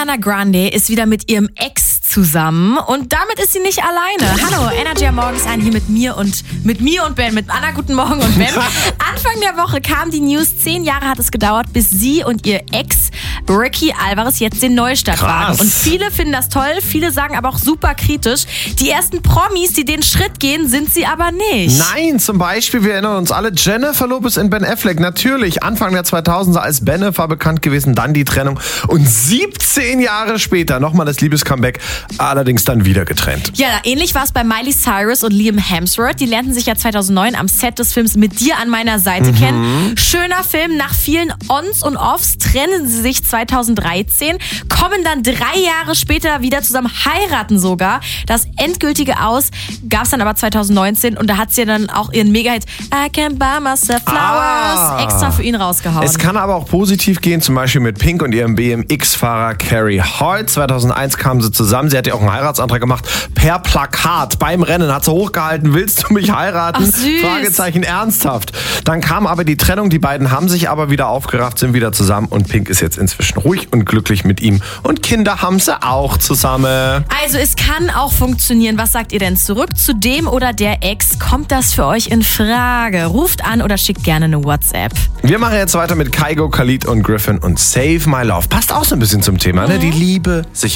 Ariana Grande ist wieder mit ihrem Ex zusammen und damit ist sie nicht alleine. Hallo, Energy am Morgen ist hier mit mir und Ben, mit Anna, guten Morgen und Ben. Anfang der Woche kam die News, 10 Jahre hat es gedauert, bis sie und ihr Ex Ricky Alvarez jetzt den Neustart wagen. Und viele finden das toll, viele sagen aber auch super kritisch. Die ersten Promis, die den Schritt gehen, sind sie aber nicht. Nein, zum Beispiel, wir erinnern uns alle, Jennifer Lopez in Ben Affleck. Natürlich, Anfang der 2000er als Bennifer bekannt gewesen, dann die Trennung. Und 17 Jahre später nochmal das Liebescomeback, allerdings dann wieder getrennt. Ja, ähnlich war es bei Miley Cyrus und Liam Hemsworth. Die lernten sich ja 2009 am Set des Films Mit dir an meiner Seite kennen. Schöner Film, nach vielen Ons und Offs trennen sie sich 2013, kommen dann 3 Jahre später wieder zusammen, heiraten sogar. Das endgültige Aus gab es dann aber 2019 und da hat sie ja dann auch ihren Mega-Hit I Can Buy Myself Flowers extra für ihn rausgehauen. Es kann aber auch positiv gehen, zum Beispiel mit Pink und ihrem BMX-Fahrer Carrie Holt. 2001 kamen sie zusammen, sie hat ja auch einen Heiratsantrag gemacht, per Plakat beim Rennen, hat sie hochgehalten, willst du mich heiraten? Ach, süß. Fragezeichen, ernsthaft. Dann kam aber die Trennung, die beiden haben sich aber wieder aufgerafft, sind wieder zusammen und Pink ist jetzt inzwischen ruhig und glücklich mit ihm und Kinder haben sie auch zusammen. Also es kann auch funktionieren. Was sagt ihr denn? Zurück zu dem oder der Ex? Kommt das für euch in Frage? Ruft an oder schickt gerne eine WhatsApp. Wir machen jetzt weiter mit Kygo, Khalid und Griffin und Save My Love. Passt auch so ein bisschen zum Thema, ne? Die Liebe sich